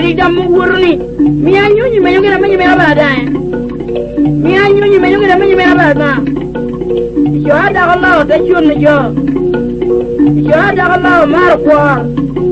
dam wurni mi anyunyi me yongena manyi me abada mi anyunyi me yongena manyi me abada yo ada Allah ta chun jo yo ada Allah mar ko